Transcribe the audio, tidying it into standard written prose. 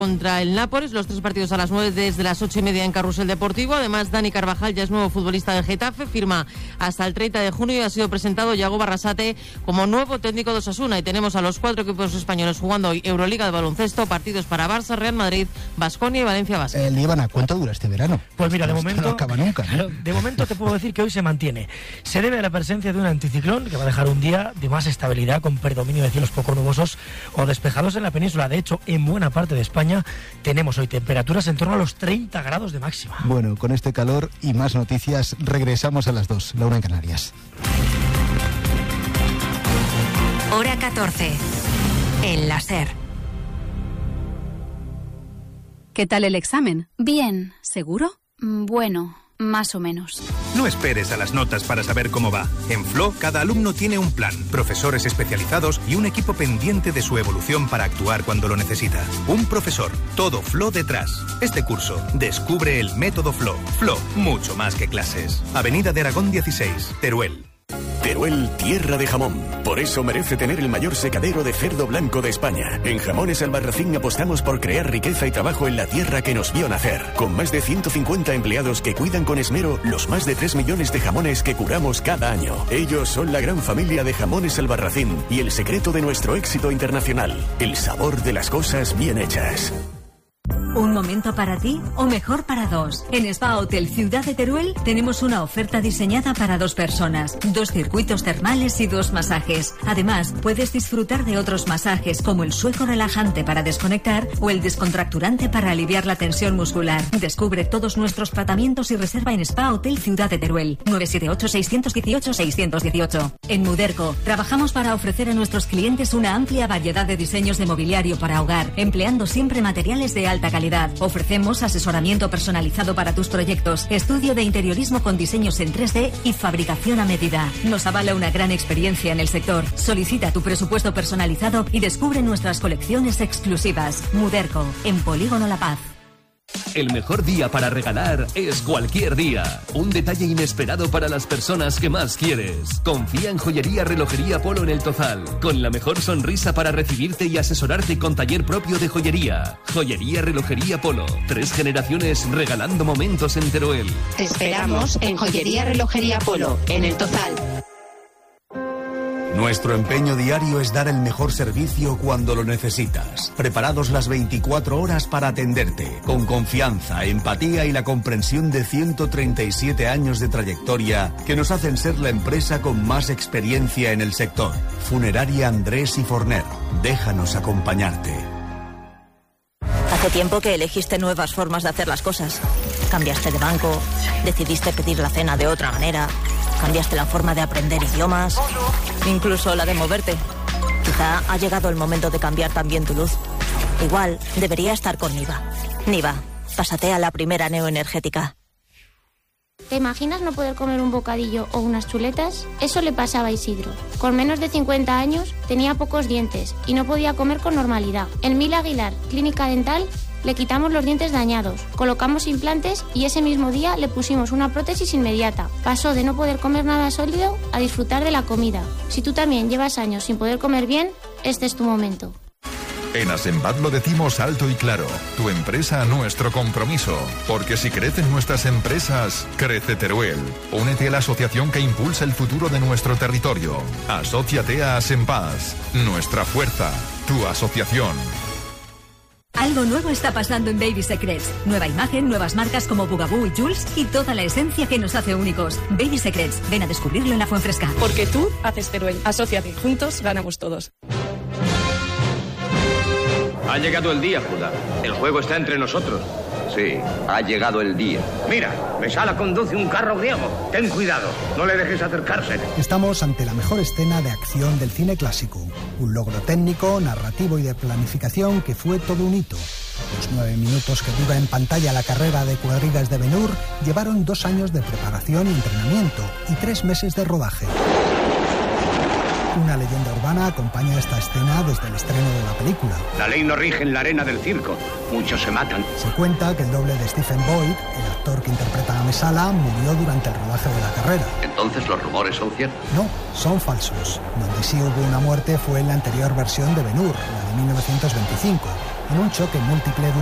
contra el Nápoles, los 3 partidos a las 9 desde las 8:30 en Carrusel Deportivo. Además, Dani Carvajal ya es nuevo futbolista del Getafe, firma hasta el 30 de junio y ha sido presentado Yago Barrasate como nuevo técnico de Osasuna. Y tenemos a los 4 equipos españoles jugando hoy Euroliga de baloncesto, partidos para Barça, Real Madrid, Baskonia y Valencia Basket. Líbana, ¿cuánto dura este verano? Pues mira, de momento no acaba nunca, ¿no? De momento te puedo decir que hoy se mantiene. Se debe a la presencia de un anticiclón que va a dejar un día de más estabilidad con predominio de cielos poco nubosos o despejados en la península. De hecho, en buena parte de España tenemos hoy temperaturas en torno a los 30 grados de máxima. Bueno, con este calor y más noticias regresamos a las 2, la 1 en Canarias. Hora 14, en la SER. ¿Qué tal el examen? Bien. ¿Seguro? Bueno, más o menos. No esperes a las notas para saber cómo va. En FLO, cada alumno tiene un plan, profesores especializados y un equipo pendiente de su evolución para actuar cuando lo necesita. Un profesor, todo FLO detrás. Este curso, descubre el método FLO. FLO, mucho más que clases. Avenida de Aragón 16, Teruel. Teruel, tierra de jamón. Por eso merece tener el mayor secadero de cerdo blanco de España. En Jamones Albarracín apostamos por crear riqueza y trabajo en la tierra que nos vio nacer. Con más de 150 empleados que cuidan con esmero los más de 3 millones de jamones que curamos cada año. Ellos son la gran familia de Jamones Albarracín y el secreto de nuestro éxito internacional. El sabor de las cosas bien hechas. ¿Un momento para ti o mejor para 2? En Spa Hotel Ciudad de Teruel tenemos una oferta diseñada para 2 personas, 2 circuitos termales y 2 masajes. Además, puedes disfrutar de otros masajes como el sueco relajante para desconectar o el descontracturante para aliviar la tensión muscular. Descubre todos nuestros tratamientos y reserva en Spa Hotel Ciudad de Teruel, 978-618-618. En Muderco, trabajamos para ofrecer a nuestros clientes una amplia variedad de diseños de mobiliario para hogar, empleando siempre materiales de alta calidad. Ofrecemos asesoramiento personalizado para tus proyectos, estudio de interiorismo con diseños en 3D y fabricación a medida. Nos avala una gran experiencia en el sector. Solicita tu presupuesto personalizado y descubre nuestras colecciones exclusivas. Muderco, en Polígono La Paz. El mejor día para regalar es cualquier día. Un detalle inesperado para las personas que más quieres. Confía en Joyería Relojería Polo en El Tozal, con la mejor sonrisa para recibirte y asesorarte con taller propio de joyería. Joyería Relojería Polo. 3 generaciones regalando momentos en Teruel. Te esperamos en Joyería Relojería Polo, en El Tozal. Nuestro empeño diario es dar el mejor servicio cuando lo necesitas. Preparados las 24 horas para atenderte, con confianza, empatía y la comprensión de 137 años de trayectoria que nos hacen ser la empresa con más experiencia en el sector. Funeraria Andrés y Forner. Déjanos acompañarte. Hace tiempo que elegiste nuevas formas de hacer las cosas. Cambiaste de banco, decidiste pedir la cena de otra manera, cambiaste la forma de aprender idiomas, incluso la de moverte. Quizá ha llegado el momento de cambiar también tu luz. Igual debería estar con Niva. Niva, pásate a la primera neoenergética. ¿Te imaginas no poder comer un bocadillo o unas chuletas? Eso le pasaba a Isidro. Con menos de 50 años tenía pocos dientes y no podía comer con normalidad. En Mil Aguilar, Clínica Dental, le quitamos los dientes dañados, colocamos implantes y ese mismo día le pusimos una prótesis inmediata. Pasó de no poder comer nada sólido a disfrutar de la comida. Si tú también llevas años sin poder comer bien, este es tu momento. En Asembat lo decimos alto y claro, tu empresa, nuestro compromiso, porque si crecen nuestras empresas, crece Teruel. Únete a la asociación que impulsa el futuro de nuestro territorio. Asóciate a Asempaz, nuestra fuerza, tu asociación. Algo nuevo está pasando en Baby Secrets. Nueva imagen, nuevas marcas como Bugaboo y Jules y toda la esencia que nos hace únicos. Baby Secrets, ven a descubrirlo en la Fuenfresca. Porque tú haces Teruel. Asóciate, juntos ganamos todos. Ha llegado el día, Judá. El juego está entre nosotros. Sí, ha llegado el día. Mira, Mesala conduce un carro griego. Ten cuidado, no le dejes acercarse. Estamos ante la mejor escena de acción del cine clásico. Un logro técnico, narrativo y de planificación que fue todo un hito. Los 9 minutos que dura en pantalla la carrera de cuadrigas de Ben-Hur llevaron 2 años de preparación y entrenamiento y 3 meses de rodaje. Una leyenda urbana acompaña esta escena desde el estreno de la película. La ley no rige en la arena del circo. Muchos se matan. Se cuenta que el doble de Stephen Boyd, el actor que interpreta a Mesala, murió durante el rodaje de la carrera. ¿Entonces los rumores son ciertos? No, son falsos. Donde sí hubo una muerte fue en la anterior versión de Ben-Hur, la de 1925. en un choque múltiple